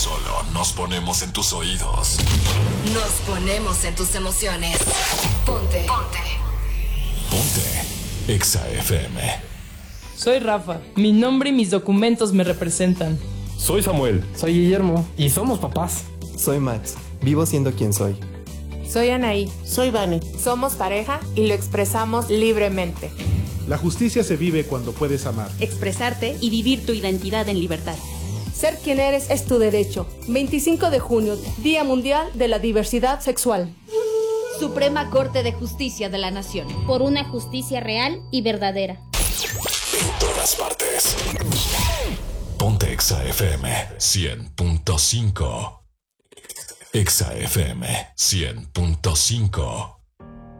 solo nos ponemos en tus oídos. Nos ponemos en tus emociones. Ponte. Exa FM. Soy Rafa. Mi nombre y mis documentos me representan. Soy Samuel. Soy Guillermo. Y somos papás. Soy Max. Vivo siendo quien soy. Soy Anaí. Soy Vane. Somos pareja y lo expresamos libremente. La justicia se vive cuando puedes amar. Expresarte y vivir tu identidad en libertad. Ser quien eres es tu derecho. 25 de junio, Día Mundial de la Diversidad Sexual. Suprema Corte de Justicia de la Nación. Por una justicia real y verdadera. En todas partes. Ponte Exa FM 100.5. Exa FM 100.5.